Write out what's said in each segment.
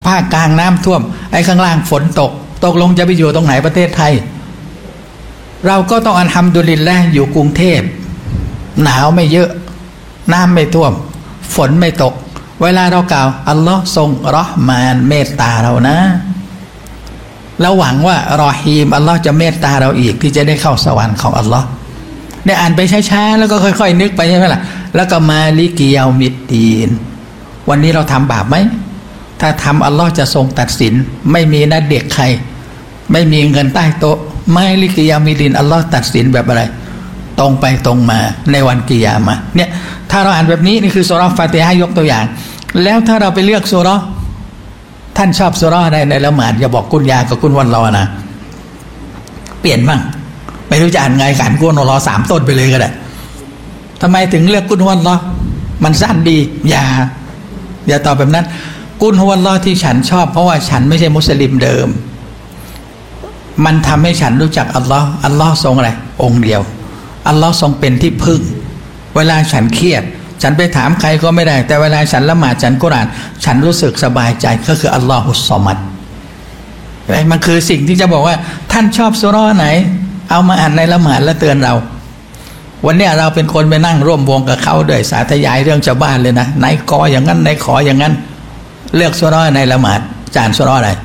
ภาคกลางน้ำท่วมไอ้ข้างล่างฝนตกลงจะไปอยู่ตรงไหนประเทศไทยเราก็ต้องอัลฮัมดุลิลละห์อยู่กรุงเทพหนาวไม่เยอะน้ำไม่ท่วมฝนไม่ตกเวลาเรากล่าวอัลลอฮ์ทรงเราะห์มานเมตตาเรานะเราหวังว่ารอฮีมอัลลอฮ์จะเมตตาเราอีกที่จะได้เข้าสวรรค์ของอัลลอฮ์ได้อ่านไปช้าๆแล้วก็ค่อยๆนึกไปใช่ไหมล่ะแล้วก็มาลิกิยามิดดีนวันนี้เราทำบาปไหมถ้าทำอัลลอฮ์จะทรงตัดสินไม่มีนะเด็กใครไม่มีเงินใต้โต๊ะไม่ลิกิยามิดดีนอัลลอฮ์ตัดสินแบบอะไรตรงไปตรงมาในวันกิยามะห์เนี่ยถ้าเราอ่านแบบนี้นี่คือซูเราะห์ฟาติฮะห์ยกตัวอย่างแล้วถ้าเราไปเลือกซูเราะห์ท่านชอบซูเราะห์อะไรในละหมาดอย่าบอกกุนยากับกุนวันรอนะเปลี่ยนบ้างไม่รู้จะอ่านไงการกุนวันรอ3ต้นไปเลยก็ได้ทำไมถึงเลือกกุนวันรอมันสั้นดีอย่าตอบแบบนั้นกุนวันรอที่ฉันชอบเพราะว่าฉันไม่ใช่มุสลิมเดิมมันทำให้ฉันรู้จักอัลลอฮ์ทรงอะไรองค์เดียวอัลลอฮ์ทรงเป็นที่พึ่งเวลาฉันเครียดฉันไปถามใครก็ไม่ได้แต่เวลาฉันละหมาดฉันกุรอานฉันรู้สึกสบายใจก็คืออัลลอฮุสซอมัดมันคือสิ่งที่จะบอกว่าท่านชอบซูเราะห์ไหนเอามาอ่านในละหมาดและเตือนเราวันนี้เราเป็นคนไปนั่งร่วมวงกับเขาด้วยสาธยายเรื่องชาวบ้านเลยนะไหนกออย่างนั้นไหนขออย่างนั้นเลือกซูเราะห์ในละหมาดจานซูเราะห์อะไร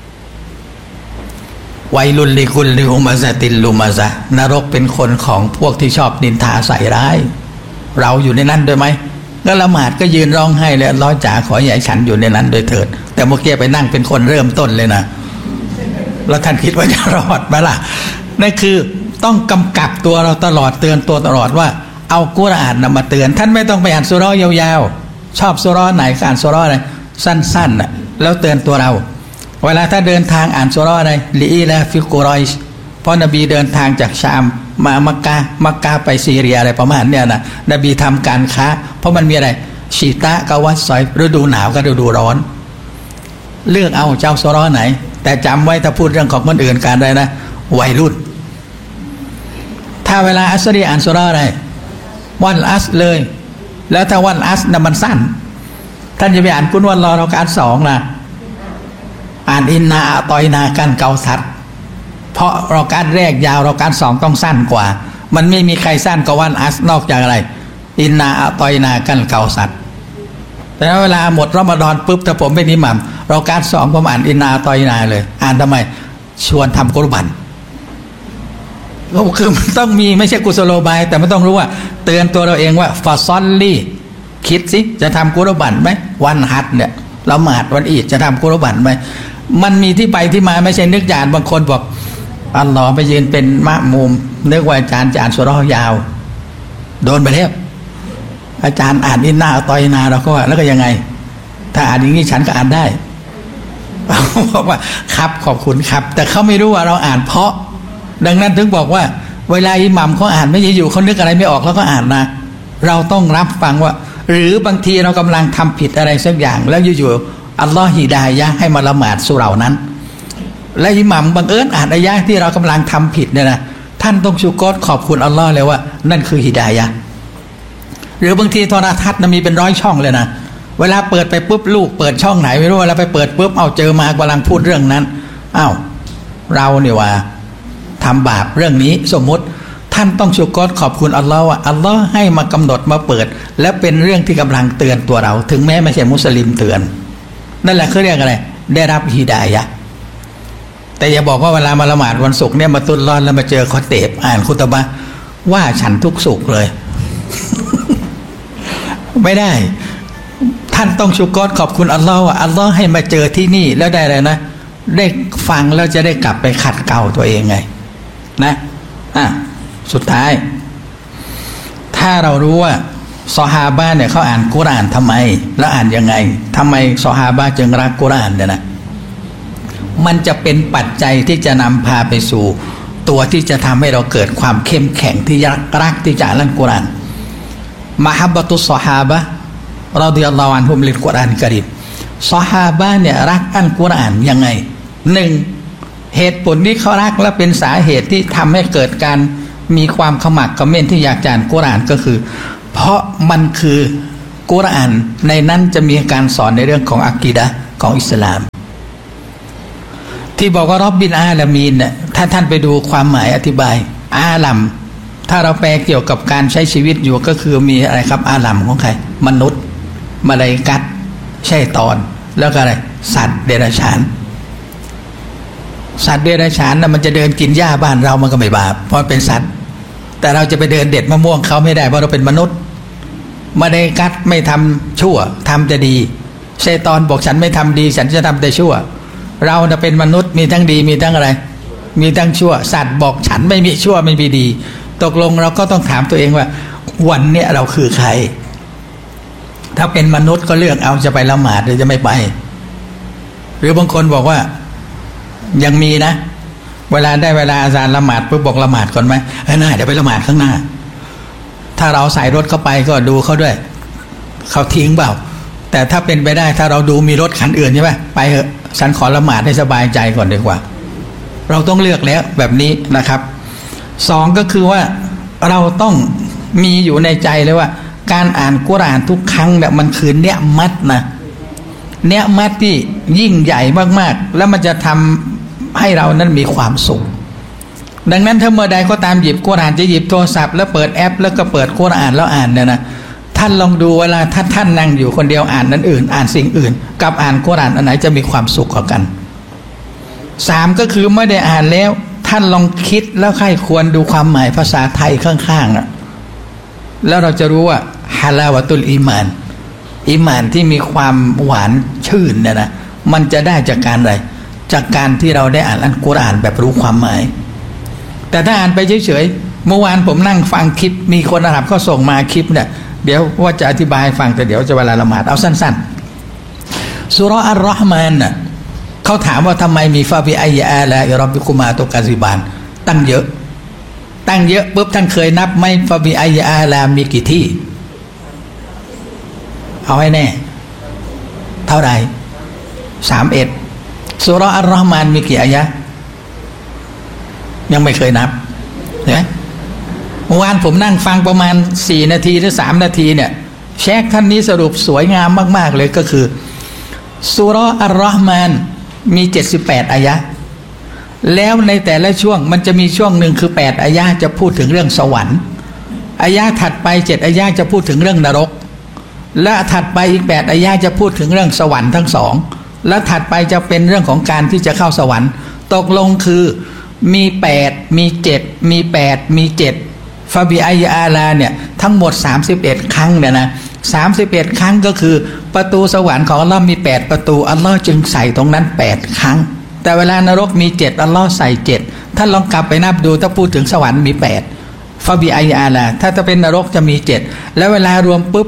ไวลุลลิกุลลิฮุมาซะติลลุมาซะนรกเป็นคนของพวกที่ชอบนินทาใส่ร้ายเราอยู่ในนั้นด้วยไหมก็ละหมาดก็ยืนร้องไห้เลยอัลเลาะห์จ๋าขออย่าให้ฉันอยู่ในนั้นโดยเถิดแต่เมื่อกี้ไปนั่งเป็นคนเริ่มต้นเลยนะแล้วท่านคิดว่าจะรอดไหมล่ะนั่นคือต้องกำกับตัวเราตลอดเตือนตัวตลอดว่าเอากุรอานมาเตือนท่านไม่ต้องไปอ่านซูเราะห์ยาวๆชอบซูเราะห์ไหนอ่านซูเราะห์อะไรสั้นๆน่ะแล้วเตือนตัวเราเวลาถ้าเดินทางอ่านซูเราะห์อะไรลีอีลาฟิกุรอยช์เพราะนบีเดินทางจากชามมามักกะไปซีเรียอะไรประมาณเนี่ยนะนบีทำการค้าเพราะมันมีอะไรชีตะกะวัดซอยฤดูหนาวกับฤดูร้อนเลือกเอาเจ้าซูเราะห์ไหนแต่จำไว้ถ้าพูดเรื่องของคนอื่นการใดนะวัยรุ่นถ้าเวลาอัสรีอ่านซูเราะห์อะไรวันอัสเลยแล้วถ้าวันอัสน่ะมันสั้นท่านจะไปอ่านกุนวันรอเราการ2นะอ่านอินนาอะตอยนากันเกาสัตเพราะเราการแรกยาวเราการ2ต้องสั้นกว่ามันไม่มีใครสั้นกว่าวันอัสนอกจากอะไรอินนาอะตอยนากันเกาสัตแต่เวลาหมดรอมฎอนปุ๊บถ้าผมเป็นอิหมัมเราการ2ผมอ่านอินนาอะตอยนาเลยอ่านทำไมชวนทำกุรบันก็คือมันต้องมีไม่ใช่กุศโลบายแต่มันต้องรู้ว่าเตือนตัวเราเองว่าฟาซอลลี่คิดสิจะทำกุรบันไหมวันฮัจญ์เนี่ยละหมาดวันอีดจะทำกุรบันไหมมันมีที่ไปที่มาไม่ใช่นึกจานบางคนบอกอัลลอฮ์ไปยืนเป็นมะมุมนึกว่าอาจารย์จะอ่านซูเราะห์ยาวโดนไปแล้วอาจารย์อ่านอินนาอะตอยนาเราก็ว่าแล้วก็ยังไงถ้าอ่านอย่างนี้ฉันก็อ่านได้บอกว่าครับขอบคุณครับแต่เขาไม่รู้ว่าเราอ่านเพราะดังนั้นถึงบอกว่าเวลาอิหมัมเขาอ่านไม่ใช่อยู่เขานึกอะไรไม่ออกแล้วก็อ่านนะเราต้องรับฟังว่าหรือบางทีเรากำลังทำผิดอะไรสักอย่างแล้วอยู่ๆอัลลอฮ์ฮิดายะห์ให้มาละหมาดสุเราะห์นั้นและอิหมัมบังเอิญอ่านอายะห์ที่เรากำลังทำผิดเนี่ยนะท่านต้องชูกรขอบคุณอัลลอฮ์เลยว่านั่นคือฮิดายะห์หรือบางทีโทรทัศน์มีเป็น100ช่องเลยนะเวลาเปิดไปปุ๊บลูกเปิดช่องไหนไม่รู้เวลาไปเปิดปุ๊บเอาเจอมากำลังพูดเรื่องนั้นอ้าวเราเนี่ยว่าทำบาปเรื่องนี้สมมติท่านต้องชูกรขอบคุณอัลลอฮ์ว่าอัลลอฮ์ให้มากำหนดมาเปิดและเป็นเรื่องที่กำลังเตือนตัวเราถึงแม้ไม่ใช่มุสลิมเตือนนั่นแหละเขาเรียกอะไรได้รับฮิดายะห์แต่อย่าบอกว่าเวลามาละหมาดวันศุกร์เนี่ยมาตุลลอนแล้วมาเจอคอเตบอ่านคุตบะว่าฉันทุกศุกร์เลย ไม่ได้ท่านต้องชูกรขอบคุณอัลลอฮ์ว่าอัลลอฮ์ให้มาเจอที่นี่แล้วได้อะไรนะได้ฟังแล้วจะได้กลับไปขัดเกลาตัวเองไงนะสุดท้ายถ้าเรารู้ว่าซอฮาบะห์เนี่ยเขาอ่านกุรอานทำไมแล้วอ่านยังไงทำไมซอฮาบะห์จึงรักกุรอานเนี่ยนะมันจะเป็นปัจจัยที่จะนำพาไปสู่ตัวที่จะทำให้เราเกิดความเข้มแข็งที่รักที่จะอ่านกุรอานมะฮับบะตุสซอฮาบะห์รอฎิยัลลอฮุอันฮุมลิลกุรอานกะรีมซอฮาบะห์เนี่ยรักอัลกุรอานยังไง1เหตุผลที่เขารักและเป็นสาเหตุที่ทำให้เกิดการมีความขมักเขม้นที่อยากจะอ่านกุรอานก็คือเพราะมันคือกุรอานในนั้นจะมีการสอนในเรื่องของอะกีดะห์ของอิสลามที่บอกว่ารอบบินอาลามีนเนี่ยถ้าท่านไปดูความหมายอธิบายอาลัมถ้าเราแปลเกี่ยวกับการใช้ชีวิตอยู่ก็คือมีอะไรครับอาลัมของใครมนุษย์มลาอิกัตชัยฏอนแล้วก็อะไรสัตว์เดรัจฉานสัตว์เดรัจฉานน่ะมันจะเดินกินหญ้าบ้านเรามันก็ไม่บาปเพราะเป็นสัตว์แต่เราจะไปเดินเด็ดมะม่วงเขาไม่ได้เพราะเราเป็นมนุษย์มลาอิกัตไม่ทำชั่วทำจะดีชัยฏอนบอกฉันไม่ทำดีฉันจะทำแต่ชั่วเราจะเป็นมนุษย์มีทั้งดีมีทั้งอะไรมีทั้งชั่วสัตว์บอกฉันไม่มีชั่วไม่มีดีตกลงเราก็ต้องถามตัวเองว่าวันเนี้ยเราคือใครถ้าเป็นมนุษย์ก็เลือกเอาจะไปละหมาดหรือจะไม่ไปหรือบางคนบอกว่ายังมีนะเวลาอาจารย์ละหมาดปุ๊บบอกละหมาดก่อนไหมน่าเดี๋ยวไปละหมาดข้างหน้าถ้าเราใส่รถเข้าไปก็ดูเขาด้วยเขาทิ้งเปล่าแต่ถ้าเป็นไปได้ถ้าเราดูมีรถคันอื่นใช่ไหมไปเถอะฉันขอละหมาดให้สบายใจก่อนดีกว่าเราต้องเลือกแล้วแบบนี้นะครับสองก็คือว่าเราต้องมีอยู่ในใจเลยว่าการอ่านกุรอานทุกครั้งเนี่ยมันคือเนื้อมัดนะเนื้อมัดที่ยิ่งใหญ่มากๆแล้วมันจะทำให้เรานั้นมีความสุขดังนั้นถ้าเมื่อใดก็ตามหยิบกุรอานจะหยิบโทรศัพท์แล้วเปิดแอปแล้วก็เปิดกุรอานแล้วอ่านเนี่ยนะท่านลองดูเวลาท่านนั่งอยู่คนเดียวอ่านนั้นอื่นอ่านสิ่งอื่นกับอ่านกุรอานอันไหนจะมีความสุขกว่ากันสามก็คือไม่ได้อ่านแล้วท่านลองคิดแล้วใครควรดูความหมายภาษาไทยข้างๆอ่ะแล้วเราจะรู้ว่าฮาลาวะตุลอีมานอีมานที่มีความหวานชื่นเนี่ยนะมันจะได้จากการอะไรจากการที่เราได้อ่านอัลกุรอานแบบรู้ความหมายแต่ถ้าอ่านไปเฉยๆเมื่อวานผมนั่งฟังคลิปมีคนอาหรับเขาส่งมาคลิปเนี่ยเดี๋ยวว่าจะอธิบายให้ฟังแต่เดี๋ยวจะเวลาละหมาดเอาสั้นๆซูเราะห์อัลเราะห์มานน่ะเขาถามว่าทำไมมีฟาบิอัยอาลาอิร็อบบิกุมาตุกะซิบานตั้งเยอะปุ๊บท่านเคยนับไหมฟาบิอัยอาลามีกี่ที่เอาให้แน่เท่าไหร่31ซูเราะห์อัลเราะห์มานมีกี่อายะยังไม่เคยนับเห็นไหมเมื่อวานผมนั่งฟังประมาณ4 นาทีหรือ3 นาทีเนี่ยเชคท่านนี้สรุปสวยงามมากๆเลยก็คือซูเราะห์อัลเราะห์มานมี78อายะแล้วในแต่ละช่วงมันจะมีช่วงหนึ่งคือ8อายะจะพูดถึงเรื่องสวรรค์อายะถัดไป7อายะจะพูดถึงเรื่องนรกและถัดไปอีก8อายะจะพูดถึงเรื่องสวรรค์ทั้งสองและถัดไปจะเป็นเรื่องของการที่จะเข้าสวรรค์ตกลงคือมี8มี7มี8มี7ฟาบิอัยอาลาเนี่ยทั้งหมด31ครั้งเนี่ยนะ31ครั้งก็คือประตูสวรรค์ของอัลลอฮ์มี8ประตูอัลลอฮ์จึงใส่ตรงนั้น8ครั้งแต่เวลานรกมี7อัลลอฮ์ใส่7ท่านลองกลับไปนับดูถ้าพูดถึงสวรรค์มี8ฟาบิอัยอาลาถ้าจะเป็นนรกจะมี7แล้วเวลารวมปุ๊บ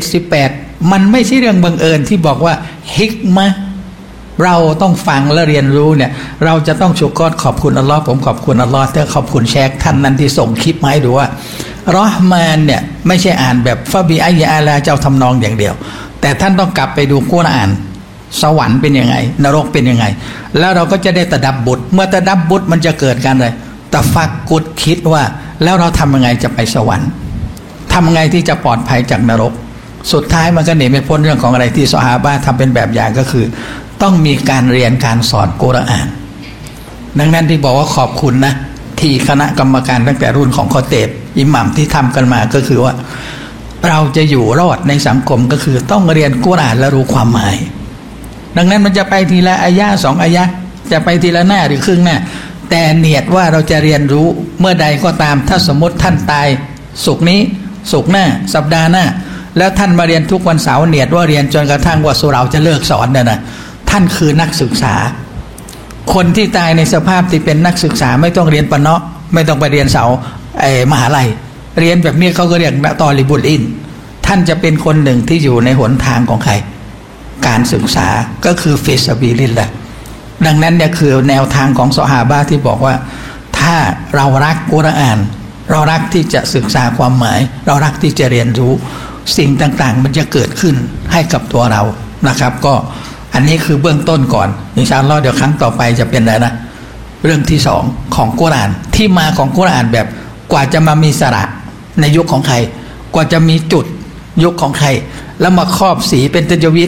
78มันไม่ใช่เรื่องบังเอิญที่บอกว่าฮิกมะเราต้องฟังและเรียนรู้เนี่ยเราจะต้องชุกรขอบคุณอัลลอฮ์ผมขอบคุณอัลลอฮ์แต่ขอบคุณแชคท่านนั้นที่ส่งคลิปมาให้ดูว่าเราะห์มานเนี่ยไม่ใช่อ่านแบบฟาบิอัยอาลาเจ้าทำนองอย่างเดียวแต่ท่านต้องกลับไปดูกุรอานสวรรค์เป็นยังไงนรกเป็นยังไงแล้วเราก็จะได้ตะดับบุตรเมื่อตะดับบุตรมันจะเกิดการอะไรตะฟักกุดคิดว่าแล้วเราทำยังไงจะไปสวรรค์ทำยังไงที่จะปลอดภัยจากนรกสุดท้ายมันก็หนีไม่พ้นเรื่องของอะไรที่ซอฮาบะห์ทำเป็นแบบอย่างก็คือต้องมีการเรียนการสอนกุรอานดังนั้นที่บอกว่าขอบคุณนะที่คณะกรรมการตั้งแต่รุ่นของคอเตบอิหมัมที่ทำกันมาก็คือว่าเราจะอยู่รอดในสังคมก็คือต้องเรียนกุรอานและรู้ความหมายดังนั้นมันจะไปทีละอายะ2อายะจะไปทีละหน้าหรือครึ่งหน้าแต่เนียดว่าเราจะเรียนรู้เมื่อใดก็ตามถ้าสมมติท่านตายศุกร์นี้ศุกร์หน้าสัปดาห์หน้าแล้วท่านมาเรียนทุกวันเสาร์เนียดว่าเรียนจนกระทั่งว่าสุเราจะเลิกสอนเนี่ยนะท่านคือนักศึกษาคนที่ตายในสภาพที่เป็นนักศึกษาไม่ต้องเรียนปะเนาะไม่ต้องไปเรียนเสามหาลัยเรียนแบบนี้เขาก็เรียกตอลิบุลอินท่านจะเป็นคนหนึ่งที่อยู่ในหนทางของใครการศึกษาก็คือฟิซาบิลิลละดังนั้นเนี่ยคือแนวทางของซอฮาบะห์ที่บอกว่าถ้าเรารักกุรอานเรารักที่จะศึกษาความหมายเรารักที่จะเรียนรู้สิ่งต่างๆมันจะเกิดขึ้นให้กับตัวเรานะครับก็อันนี้คือเบื้องต้นก่อนอินชาอัลลอฮ์เดี๋ยวครั้งต่อไปจะเป็นอะไรนะเรื่องที่2ของกุรอานที่มาของกุรอานแบบกว่าจะมามีสระในยุคของใครกว่าจะมีจุดยุคของใครแล้วมาครอบสีเป็นตัจวีด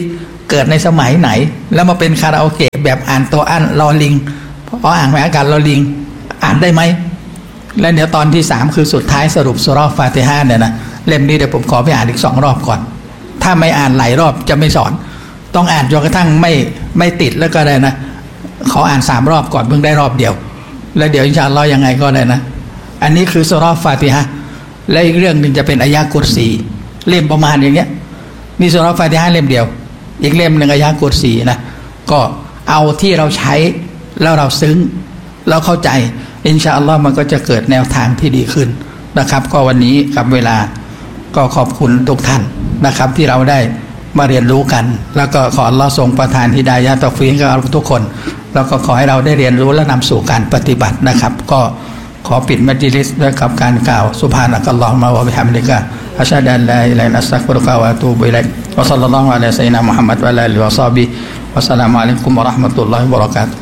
เกิดในสมัยไหนแล้วมาเป็นคาราโอเกะแบบอ่านตัวอั้นลอลิงพออ่านไม่อากาศลอลิงอ่านได้ไหมและเดี๋ยวตอนที่3คือสุดท้ายสรุปซูเราะห์ฟาติฮะห์เนี่ยนะเล่มนี้เดี๋ยวผมขอไปอ่านอีก2 รอบก่อนถ้าไม่อ่านหลายรอบจะไม่สอนต้องอ่านจนกระทั่งไม่ติดแล้วก็ได้นะขออ่าน3 รอบก่อนเพิ่งได้รอบเดียวแล้วเดี๋ยวอินชาอัลลอฮ์ยังไงก็ได้นะอันนี้คือซูเราะห์ฟาติฮะห์และอีกเรื่องนึงจะเป็นอายะกุรซีเล่มประมาณอย่างเงี้ยมีซูเราะห์ฟาติฮะห์เล่มเดียวอีกเล่มนึงอายะกุรซีนะก็เอาที่เราใช้แล้วเราซึ้งแล้วเข้าใจอินชาอัลลอฮ์มันก็จะเกิดแนวทางที่ดีขึ้นนะครับก็วันนี้กับเวลาก็ขอบคุณทุกท่านนะครับที่เราได้มาเรียนรู้กันแล้วก็ขออัลลอฮ์ทรงประทานฮิดายะห์ตอฟีกให้กับทุกคนแล้วก็ขอให้เราได้เรียนรู้และนำสู่การปฏิบัตินะครับก็ขอปิดมัจลิสด้วยกับการกล่าวซุบฮานะกัลลอฮุมะวะบิฮัมดิกะอัชฮะดุอัลลาอิลาฮะอิลลัลลอฮ์อัสตัฆฟิรุกะวะอะตูบุอิลัยกวะศ็อลลัลลอฮุอะลัยฮิซัยยิดนามุฮัมมัดวะอะลาอาลิฮิวะศอฮบิฮิวะสลามุอะลัยกุมวะเราะห์มะตุลลอฮิวะบะเราะกาตุฮ์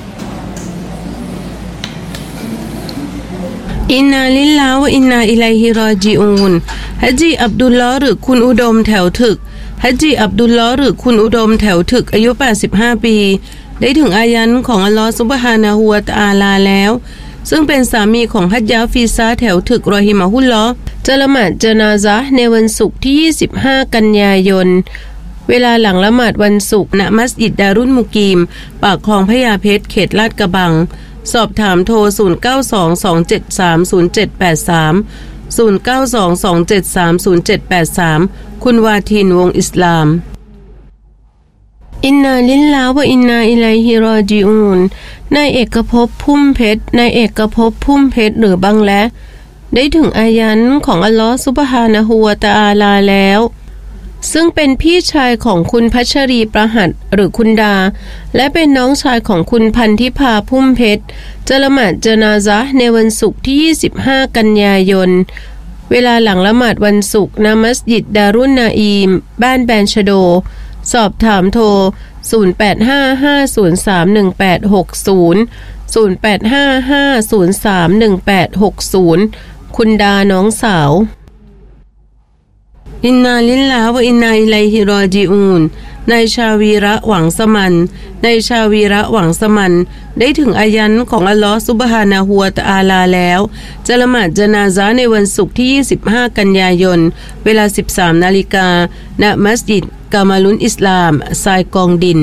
อินนาลิลลาฮ์วะอินนาอิลัยฮิรอญิอูนฮะจีอับดุลลอฮ์หรือคุณอุดมแถวถึกฮะจีอับดุลลอฮ์หรือคุณอุดมแถวถึกอายุ85 ปีได้ถึงอายันของอัลลอฮ์ซุบฮานะฮูวะตะอาลาแล้วซึ่งเป็นสามีของฮัจญะฟีซาแถวถึกรอฮิมะฮุลลอฮ์จะละหมาดญะนาซะห์ในวันศุกร์ที่25 กันยายนเวลาหลังละหมาดวันศุกร์ณมัสยิดดารุลมุกีมปากคลองพญาเพชรเขตลาดกระบังสอบถามโทร0922730783 คุณวาทินวงอิสลามอินนาลิลลาฮ์วะอินนาอิลัยฮิรอญิอูนนายเอกภพพุ่มเพชรนายเอกภพพุ่มเพชรหรือบังแลได้ถึงอายันของอัลลอฮ์ซุบฮานะฮูวะตะอาลาแล้วซึ่งเป็นพี่ชายของคุณพัชรีประหัตหรือคุณดาและเป็นน้องชายของคุณพันธิพาพุ่มเพชรจะละหมาดญะนาซะห์ในวันศุกร์ที่25 กันยายนเวลาหลังละหมาดวันศุกร์ณมัสยิดดารุนนาอีมบ้านแบนชโดสอบถามโทร0855031860 คุณดาน้องสาวอินนาลิลลาฮ์วะอินนาอิลัยฮิรอญิอูนนายชาวีระหวังสมันนายชาวีระหวังสมันได้ถึงอายันของอัลลอฮ์ซุบฮานะฮูวะตะอาลาแล้วจะละหมาดญะนาซะห์ในวันศุกร์ที่25 กันยายนเวลา 13 นาฬิกาณมัสยิดกามาลุนอิสลามทรายกองดิน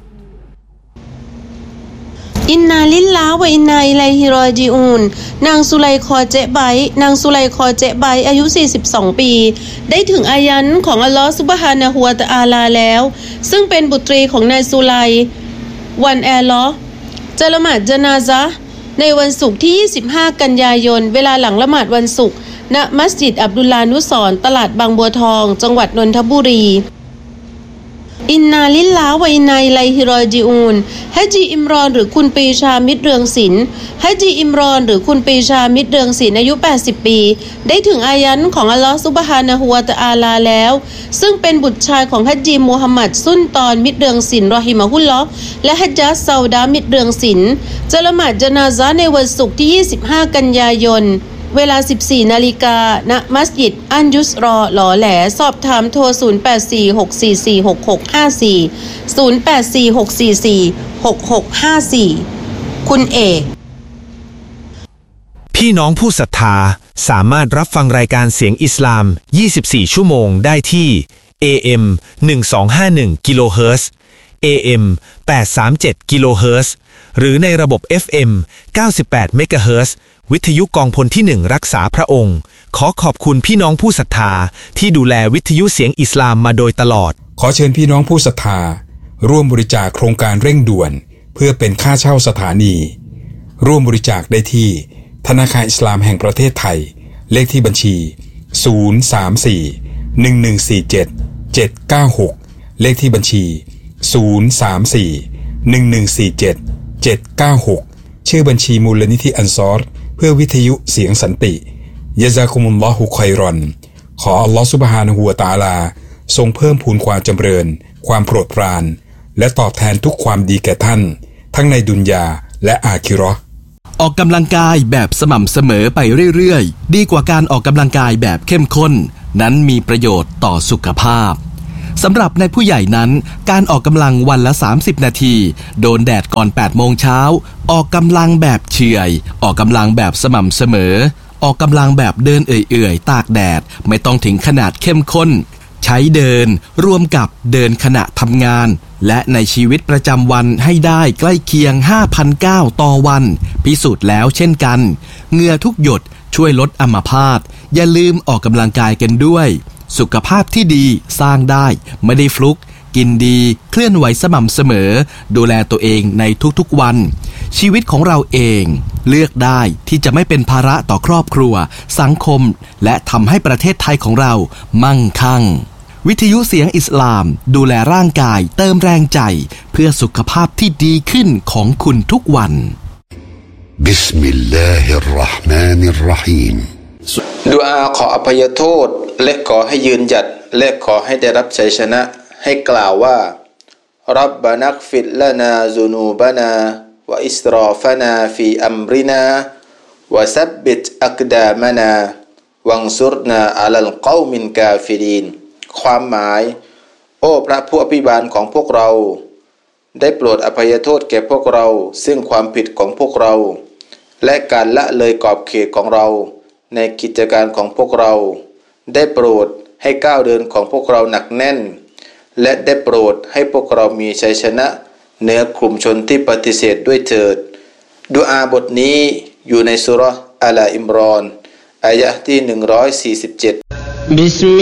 อินนาลิลลาฮ์วะอินนาอิลัยฮิรอญิอูนนางสุไลคอเจ๊ไบนางสุไลคอเจ๊ไบอายุ42 ปีได้ถึงอายันของอัลลอฮ์ซุบฮานะฮูวะตะอาลาแล้วซึ่งเป็นบุตรีของนายสุไลวันแอลอจะละหมาดญะนาซะห์ในวันศุกร์ที่25 กันยายนเวลาหลังละหมาดวันศุกร์ณมัสยิดอับดุลลานุสรณ์ตลาดบางบัวทองจังหวัดนนทบุรีอินนาลิลลาฮ์วะอินนาอิลัยฮิรอญิอูนฮัจญีอิมรอนหรือคุณปรีชามิตรเรืองศิลป์ฮัจญีอิมรอนหรือคุณปรีชามิตรเรืองศิลป์อายุ80 ปีได้ถึงอายันของอัลลอฮ์ซุบฮานะฮูวะตะอาลาแล้วซึ่งเป็นบุตรชายของฮัจญีมูฮัมหมัดซุนตอนมิตรเรืองศิลป์รอฮิมะฮุลลอฮ์และฮัจญะซาดามิตรเรืองศิลป์จะละหมาดญะนาซะห์ในวันศุกร์ที่25 กันยายนเวลา 14 นาฬิกาณมัสยิดอันยุสรอหล่อแหลสอบถามโทร0846446654 คุณเอกพี่น้องผู้ศรัทธาสามารถรับฟังรายการเสียงอิสลาม 24 ชั่วโมงได้ที่ AM 1251 กิโลเฮิรตซ์ AM 837 กิโลเฮิรตซ์หรือในระบบ FM 98 เมกะเฮิรตซ์วิทยุกองพลที่1รักษาพระองค์ขอขอบคุณพี่น้องผู้ศรัทธาที่ดูแลวิทยุเสียงอิสลามมาโดยตลอดขอเชิญพี่น้องผู้ศรัทธาร่วมบริจาคโครงการเร่งด่วนเพื่อเป็นค่าเช่าสถานีร่วมบริจาคได้ที่ธนาคารอิสลามแห่งประเทศไทยเลขที่บัญชี034-1147-796เลขที่บัญชี034-1147-796ชื่อบัญชีมูลนิธิอันซอรเพื่อวิทยุเสียงสันติยะซากุมุลลอฮุค็อยรอนขออัลลอฮฺซุบฮานะฮูวะตะอาลาทรงเพิ่มพูนความจำเริญความโปรดปรานและตอบแทนทุกความดีแก่ท่านทั้งในดุนยาและอาคิเราะห์ออกกำลังกายแบบสม่ำเสมอไปเรื่อยๆดีกว่าการออกกำลังกายแบบเข้มข้นนั้นมีประโยชน์ต่อสุขภาพสำหรับในผู้ใหญ่นั้นการออกกำลังวันละ30นาทีโดนแดดก่อน8โมงเช้าออกกำลังแบบเฉื่อยออกกำลังแบบสม่ำเสมอออกกำลังแบบเดินเอื่อยๆตากแดดไม่ต้องถึงขนาดเข้มข้นใช้เดินรวมกับเดินขณะทำงานและในชีวิตประจำวันให้ได้ใกล้เคียง 5,900 ต่อวันพิสูจน์แล้วเช่นกันเหงื่อทุกหยดช่วยลดอัมพาตอย่าลืมออกกำลังกายกันด้วยสุขภาพที่ดีสร้างได้ไม่ได้ฟลุกกินดีเคลื่อนไหวสม่ำเสมอดูแลตัวเองในทุกๆวันชีวิตของเราเองเลือกได้ที่จะไม่เป็นภาระต่อครอบครัวสังคมและทำให้ประเทศไทยของเรามั่งคั่งวิทยุเสียงอิสลามดูแลร่างกายเติมแรงใจเพื่อสุขภาพที่ดีขึ้นของคุณทุกวันบิสมิลลาฮิรเราะห์มานิรเราะฮีมดุอาขออภัยโทษและขอให้ยืนหยัดและขอให้ได้รับชัยชนะให้กล่าวว่ารับบานักฟิรลานาซุนูบานาวะอิสราฟนาฟีอัมรินาวะซับบิตอักดามนาวังซุรนาอะลัลกอมินกาฟิรินความหมายโอ้พระผู้อภิบาลของพวกเราได้โปรดอภัยโทษแก่พวกเราซึ่งความผิดของพวกเราและการละเลยขอบเขตของเราในกิจการของพวกเราได้โปรดให้ก้าวเดินของพวกเราหนักแน่นและได้โปรดให้พวกเรามีชัยชนะเหนือกลุ่มชนที่ปฏิเสธด้วยเถิดดุอาบทนี้อยู่ในซูเราะห์อาลอิมรอนอายะห์ที่147